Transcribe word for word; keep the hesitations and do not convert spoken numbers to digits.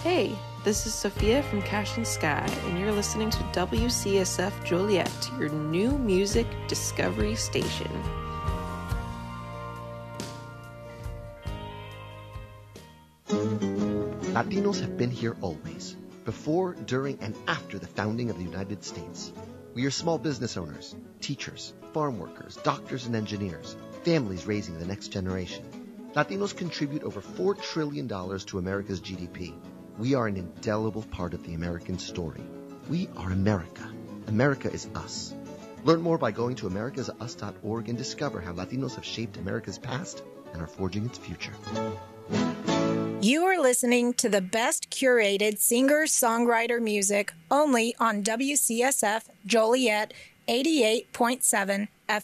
Hey, this is Sophia from Cash and Sky, and you're listening to W C S F Joliet, your new music discovery station. Latinos have been here always, before, during, and after the founding of the United States. We are small business owners, teachers, farm workers, doctors, and engineers, families raising the next generation. Latinos contribute over four trillion dollars to America's G D P. We are an indelible part of the American story. We are America. America is us. Learn more by going to americas us dot org and discover how Latinos have shaped America's past and are forging its future. You are listening to the best curated singer-songwriter music only on W C S F Joliet eighty-eight point seven F M.